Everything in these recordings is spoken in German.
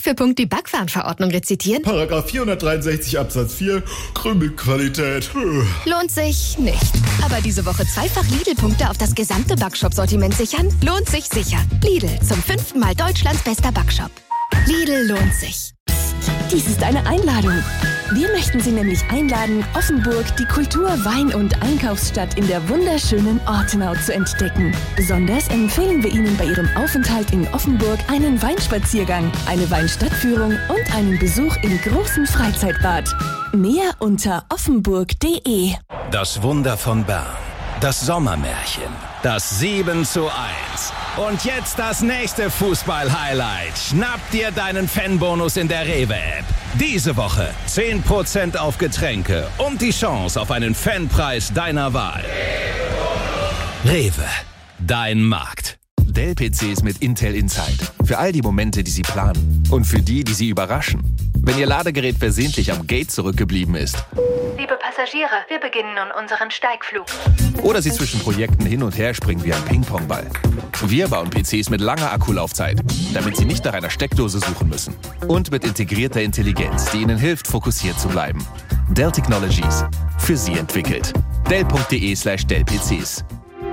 für Punkt die Backwarenverordnung rezitieren? Paragraph 463 Absatz 4, Krümelqualität. Lohnt sich nicht. Aber diese Woche zweifach Lidl-Punkte auf das gesamte Backshop-Sortiment sichern? Lohnt sich sicher. Lidl, zum 5. Mal Deutschlands bester Backshop. Lidl lohnt sich. Dies ist eine Einladung. Wir möchten Sie nämlich einladen, Offenburg, die Kultur-, Wein- und Einkaufsstadt in der wunderschönen Ortenau zu entdecken. Besonders empfehlen wir Ihnen bei Ihrem Aufenthalt in Offenburg einen Weinspaziergang, eine Weinstadtführung und einen Besuch im großen Freizeitbad. Mehr unter offenburg.de. Das Wunder von Bern. Das Sommermärchen. Das 7:1. Und jetzt das nächste Fußball-Highlight. Schnapp dir deinen Fanbonus in der Rewe-App. Diese Woche 10% auf Getränke und die Chance auf einen Fanpreis deiner Wahl. Rewe, dein Markt. Dell-PCs mit Intel Inside. Für all die Momente, die Sie planen. Und für die Sie überraschen. Wenn Ihr Ladegerät versehentlich am Gate zurückgeblieben ist. Liebe Passagiere, wir beginnen nun unseren Steigflug. Oder Sie zwischen Projekten hin und her springen wie ein Ping-Pong-Ball. Wir bauen PCs mit langer Akkulaufzeit, damit Sie nicht nach einer Steckdose suchen müssen. Und mit integrierter Intelligenz, die Ihnen hilft, fokussiert zu bleiben. Dell Technologies. Für Sie entwickelt. Dell.de/Dell-PCs.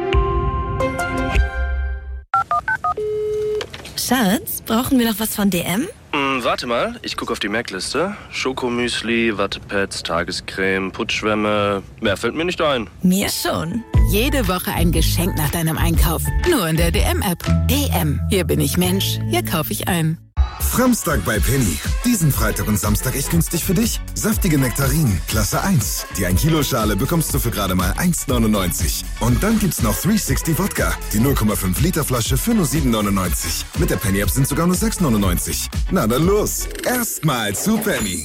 Schatz, brauchen wir noch was von DM? Warte mal, ich gucke auf die Merkliste. Schokomüsli, Wattepads, Tagescreme, Putzschwämme. Mehr fällt mir nicht ein. Mir schon. Jede Woche ein Geschenk nach deinem Einkauf. Nur in der DM-App. DM. Hier bin ich Mensch. Hier kaufe ich ein. Samstag bei Penny. Diesen Freitag und Samstag echt günstig für dich. Saftige Nektarinen, Klasse 1. Die 1 Kilo Schale bekommst du für gerade mal 1,99. Und dann gibt's noch 360 Wodka. Die 0,5 Liter Flasche für nur 7,99. Mit der Penny-App sind sogar nur 6,99. Na dann los. Erstmal zu Penny.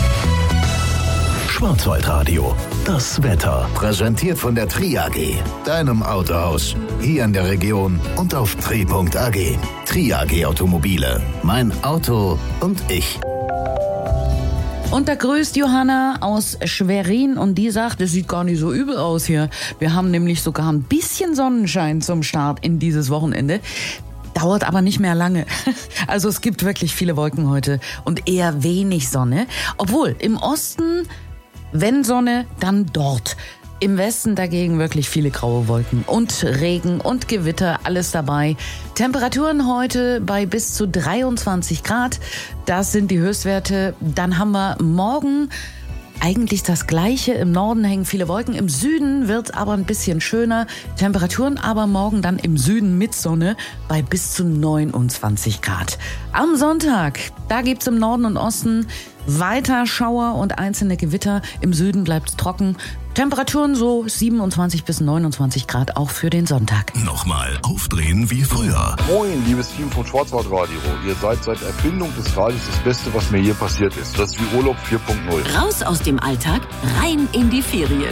Schwarzwaldradio. Das Wetter. Präsentiert von der Tri AG. Deinem Autohaus. Hier in der Region und auf tri.ag. Tri AG Automobile. Mein Auto und ich. Und da grüßt Johanna aus Schwerin und die sagt, es sieht gar nicht so übel aus hier. Wir haben nämlich sogar ein bisschen Sonnenschein zum Start in dieses Wochenende. Dauert aber nicht mehr lange. Also es gibt wirklich viele Wolken heute und eher wenig Sonne. Obwohl im Osten, wenn Sonne, dann dort. Im Westen dagegen wirklich viele graue Wolken und Regen und Gewitter, alles dabei. Temperaturen heute bei bis zu 23 Grad. Das sind die Höchstwerte. Dann haben wir morgen eigentlich das Gleiche. Im Norden hängen viele Wolken. Im Süden wird aber ein bisschen schöner. Temperaturen aber morgen dann im Süden mit Sonne bei bis zu 29 Grad. Am Sonntag, da gibt's im Norden und Osten weiter Schauer und einzelne Gewitter. Im Süden bleibt's trocken. Temperaturen so 27 bis 29 Grad auch für den Sonntag. Nochmal aufdrehen wie früher. Moin, liebes Team von Schwarzwaldradio. Ihr seid seit Erfindung des Radios das Beste, was mir je passiert ist. Das ist wie Urlaub 4.0. Raus aus dem Alltag, rein in die Ferien.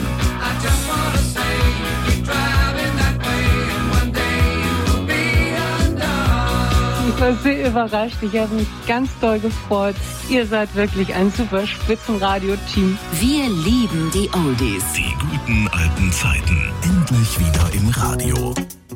Ich war sehr überrascht. Ich habe mich ganz doll gefreut. Ihr seid wirklich ein super Spitzenradio-Team. Wir lieben die Oldies. Die guten alten Zeiten. Endlich wieder im Radio.